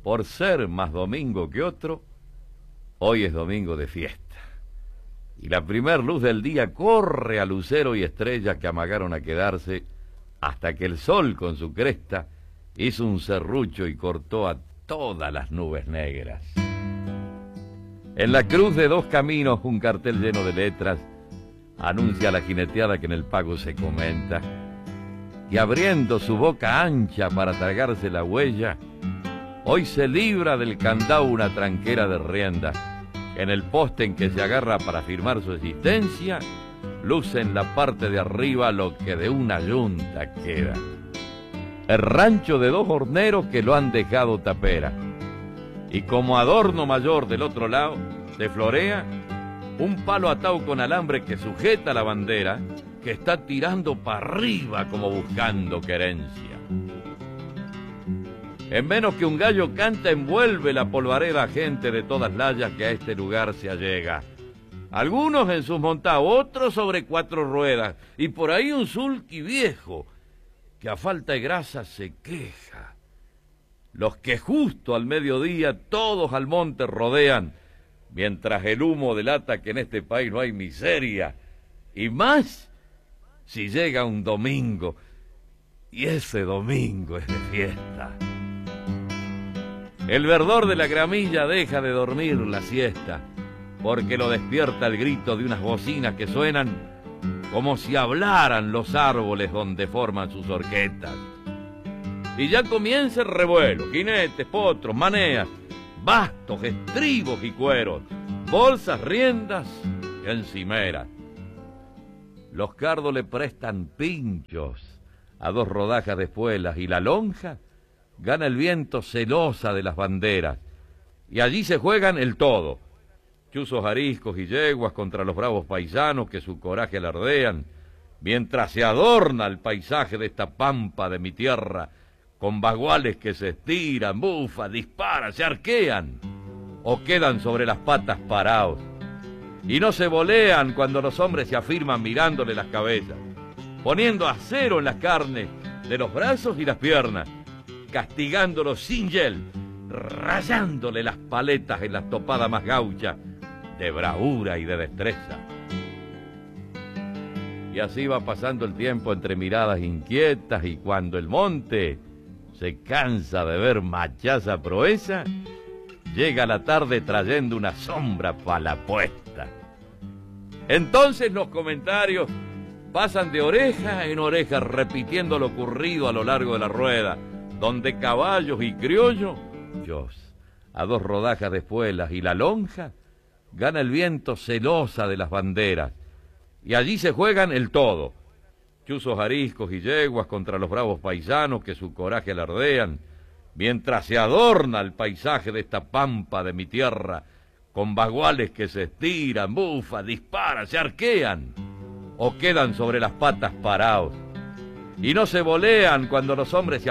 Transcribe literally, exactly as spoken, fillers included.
por ser más domingo que otro, hoy es domingo de fiesta. Y la primer luz del día corre a lucero y estrellas que amagaron a quedarse hasta que el sol con su cresta hizo un serrucho y cortó a todas las nubes negras. En la cruz de dos caminos un cartel lleno de letras anuncia la jineteada que en el pago se comenta, y abriendo su boca ancha para tragarse la huella, hoy se libra del candado una tranquera de rienda. En el poste en que se agarra para firmar su existencia, luce en la parte de arriba lo que de una yunta queda. El rancho de dos horneros que lo han dejado tapera. Y como adorno mayor del otro lado, se florea un palo atado con alambre que sujeta la bandera, que está tirando para arriba como buscando querencia. En menos que un gallo canta, envuelve la polvareda gente de todas layas que a este lugar se allega. Algunos en sus montados, otros sobre cuatro ruedas, y por ahí un sulky viejo, que a falta de grasa se queja. Los que justo al mediodía todos al monte rodean, mientras el humo delata que en este país no hay miseria, y más si llega un domingo, y ese domingo es de fiesta. El verdor de la gramilla deja de dormir la siesta, porque lo despierta el grito de unas bocinas que suenan como si hablaran los árboles donde forman sus horquetas. Y ya comienza el revuelo, jinetes, potros, maneas, bastos, estribos y cueros, bolsas, riendas y encimeras. Los cardos le prestan pinchos a dos rodajas de espuelas y la lonja gana el viento celosa de las banderas. Y allí se juegan el todo. Chuzos ariscos y yeguas contra los bravos paisanos que su coraje alardean, mientras se adorna el paisaje de esta pampa de mi tierra, con baguales que se estiran, bufan, disparan, se arquean, o quedan sobre las patas parados. Y no se volean cuando los hombres se afirman mirándole las cabezas, poniendo acero en las carnes de los brazos y las piernas, castigándolos sin hiel, rayándole las paletas en las topadas más gauchas de bravura y de destreza. Y así va pasando el tiempo entre miradas inquietas, y cuando el monte se cansa de ver machaza proeza, llega la tarde trayendo una sombra para la puesta. Entonces los comentarios pasan de oreja en oreja repitiendo lo ocurrido a lo largo de la rueda, donde caballos y criollos, a dos rodajas de espuelas y la lonja, gana el viento celosa de las banderas, y allí se juegan el todo. Chuzos ariscos y yeguas contra los bravos paisanos que su coraje alardean, mientras se adorna el paisaje de esta pampa de mi tierra, con baguales que se estiran, bufan, disparan, se arquean, o quedan sobre las patas parados. Y no se volean cuando los hombres se